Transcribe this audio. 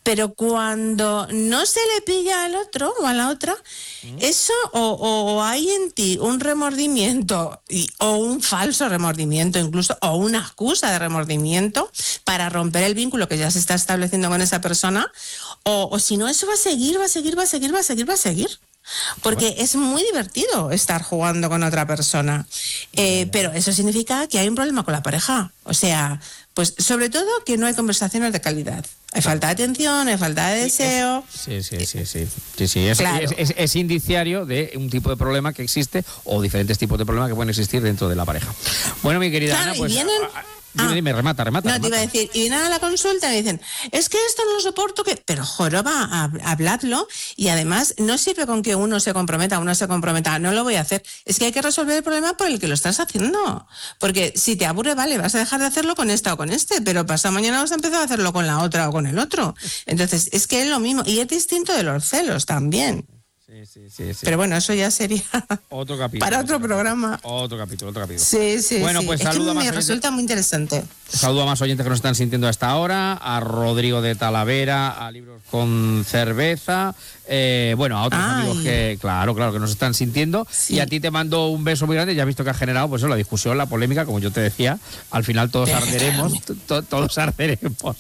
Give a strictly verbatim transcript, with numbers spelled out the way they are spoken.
pero cuando no se le pilla al otro o a la otra, ¿Mm? eso o, o hay en ti un remordimiento y, o un falso remordimiento incluso, o una excusa de remordimiento para romper el vínculo que ya se está estableciendo con esa persona, o, o si no, eso va a seguir, va a seguir, va a seguir, va a seguir, va a seguir. Porque bueno, es muy divertido estar jugando con otra persona, eh, pero eso significa que hay un problema con la pareja. O sea, pues sobre todo que no hay conversaciones de calidad. Hay falta de atención, hay falta de deseo. Sí, sí, sí, sí. sí, sí. Es, claro. es, es, es indiciario de un tipo de problema que existe o diferentes tipos de problemas que pueden existir dentro de la pareja. Bueno, mi querida claro, Ana, pues... Y vienen... Dime, ah, dime, remata, remata. No, remata. te iba a decir, y vienen a la consulta y me dicen, es que esto no lo soporto, que pero joroba, habladlo, y además no sirve con que uno se comprometa, uno se comprometa, no lo voy a hacer, es que hay que resolver el problema por el que lo estás haciendo, porque si te aburre, vale, vas a dejar de hacerlo con esta o con este, pero pasado mañana vas a empezar a hacerlo con la otra o con el otro, entonces es que es lo mismo, y es distinto de los celos también. Sí, sí, sí, sí. Pero bueno, eso ya sería otro capítulo, para otro, otro programa. Otro capítulo, otro capítulo. Sí, sí, bueno, sí. pues es saludo que a más me oyentes. resulta muy interesante. Saludo a más oyentes que nos están sintiendo hasta ahora, a Rodrigo de Talavera, a Libros con Cerveza, eh, bueno, a otros Ay. amigos que, claro, claro, que nos están sintiendo. Sí. Y a ti te mando un beso muy grande. Ya has visto que ha generado, pues eso, la discusión, la polémica, como yo te decía. Al final todos arderemos, to, todos arderemos.